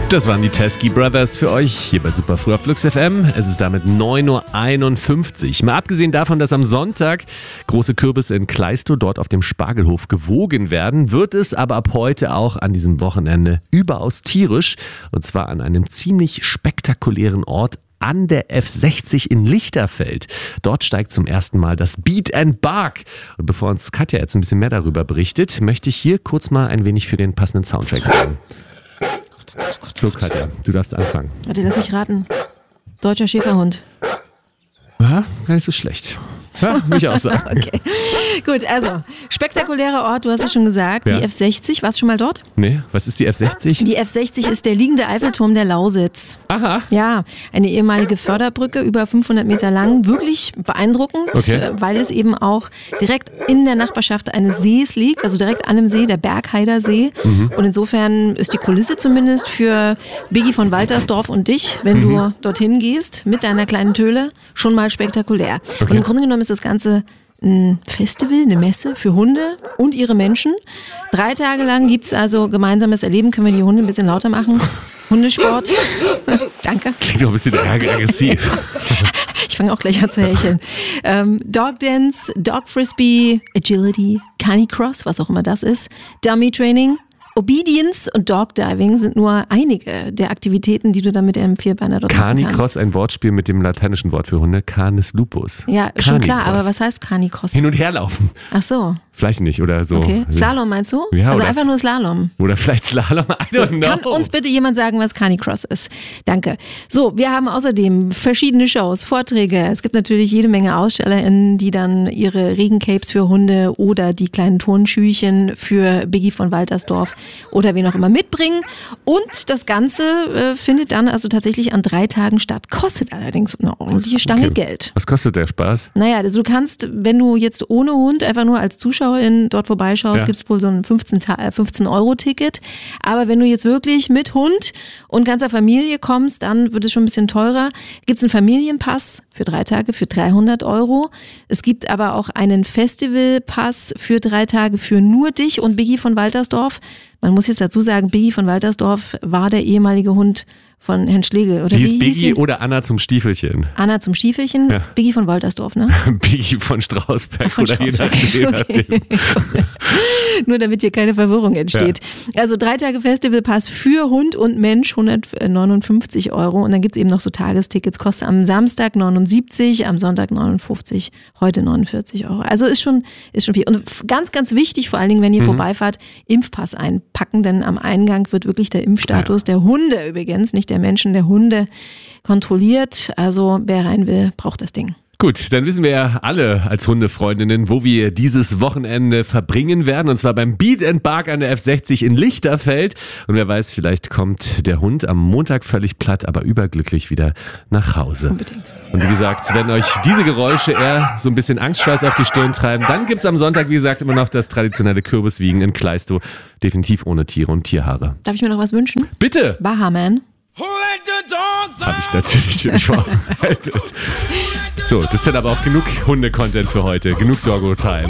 Das waren die Teskey Brothers für euch hier bei Superfrüh auf Flux FM. Es ist damit 9.51 Uhr. Mal abgesehen davon, dass am Sonntag große Kürbisse in Kleistow dort auf dem Spargelhof gewogen werden, wird es aber ab heute auch an diesem Wochenende überaus tierisch. Und zwar an einem ziemlich spektakulären Ort an der F60 in Lichterfeld. Dort steigt zum ersten Mal das Beat and Bark. Und bevor uns Katja jetzt ein bisschen mehr darüber berichtet, möchte ich hier kurz mal ein wenig für den passenden Soundtrack sagen. So, Katja, du darfst anfangen. Warte, lass mich raten. Deutscher Schäferhund. Ja, gar nicht so schlecht. Ja, würde ich auch sagen. Okay. Gut, also, spektakulärer Ort, du hast es schon gesagt, Ja. die F60. Warst du schon mal dort? Nee, was ist die F60? Die F60 ist der liegende Eiffelturm der Lausitz. Aha. Ja, eine ehemalige Förderbrücke, über 500 Meter lang. Wirklich beeindruckend, Okay. weil es eben auch direkt in der Nachbarschaft eines Sees liegt, also direkt an dem See, der Bergheider See. Und insofern ist die Kulisse zumindest für Biggie von Waltersdorf und dich, wenn du dorthin gehst mit deiner kleinen Töle, schon mal spektakulär. Und im Grunde genommen ist das Ganze ein Festival, eine Messe für Hunde und ihre Menschen. 3 Tage lang gibt es also gemeinsames Erleben. Können wir die Hunde ein bisschen lauter machen? Hundesport. Danke. Klingt doch ein bisschen aggressiv. Ich fange auch gleich an zu hecheln. Dog Dance, Dog Frisbee, Agility, Canicross, was auch immer das ist, Dummy Training, Obedience und Dog Diving sind nur einige der Aktivitäten, die du dann mit einem Vierbeiner dort machen Canicross, kannst. ein Wortspiel mit dem lateinischen Wort für Hunde, Canis lupus. Ja, schon klar, Canicross. aber was heißt Canicross? Hin und her laufen. Ach so, Vielleicht nicht, oder so. okay. Slalom meinst du? Ja, also oder- einfach nur Slalom. Oder vielleicht Slalom, I don't know. Kann uns bitte jemand sagen, was Canicross ist? Danke. So, wir haben außerdem verschiedene Shows, Vorträge. Es gibt natürlich jede Menge AusstellerInnen, die dann ihre Regencapes für Hunde oder die kleinen Turnschüchen für Biggie von Waltersdorf oder wen auch immer mitbringen. Und das Ganze findet dann also tatsächlich an 3 Tagen statt. Kostet allerdings eine ordentliche Stange Okay. Geld. Was kostet der Spaß? Naja, also du kannst, wenn du jetzt ohne Hund einfach nur als Zuschauerin dort vorbeischaust, Ja. gibt es wohl so ein 15-Euro-Ticket. Aber wenn du jetzt wirklich mit Hund und ganzer Familie kommst, dann wird es schon ein bisschen teurer. Gibt es einen Familienpass für 3 Tage für 300 Euro. Es gibt aber auch einen Festivalpass für 3 Tage für nur dich und Biggie von Waltersdorf. Man muss jetzt dazu sagen, Biggie von Waltersdorf war der ehemalige Hund von Herrn Schlegel. Oder Sie wie ist hieß Biggie sie? oder Anna zum Stiefelchen? Anna zum Stiefelchen, Ja. Biggie von Waltersdorf, ne? Biggie von Strausberg Von oder Strausberg. je nachdem. Nur damit hier keine Verwirrung entsteht. Also 3 Tage Festivalpass für Hund und Mensch, 159 Euro. Und dann gibt es eben noch so Tagestickets, kostet am Samstag 79, am Sonntag 59, heute 49 Euro. Also ist schon viel. Und ganz, ganz wichtig, vor allen Dingen, wenn ihr vorbeifahrt, Impfpass einpacken, denn am Eingang wird wirklich der Impfstatus der Hunde übrigens, nicht der Menschen, der Hunde kontrolliert. Also wer rein will, braucht das Ding. Gut, dann wissen wir ja alle als Hundefreundinnen, wo wir dieses Wochenende verbringen werden. Und zwar beim Beat and Bark an der F60 in Lichterfeld. Und wer weiß, vielleicht kommt der Hund am Montag völlig platt, aber überglücklich wieder nach Hause. Unbedingt. Und wie gesagt, wenn euch diese Geräusche eher so ein bisschen Angstschweiß auf die Stirn treiben, dann gibt's am Sonntag, wie gesagt, immer noch das traditionelle Kürbiswiegen in Kleistow. Definitiv ohne Tiere und Tierhaare. Darf ich mir noch was wünschen? Bitte! Bahaman. Habe ich natürlich für dich vorbereitet. So, das ist dann aber auch genug Hunde-Content für heute. Genug Doggo-Time.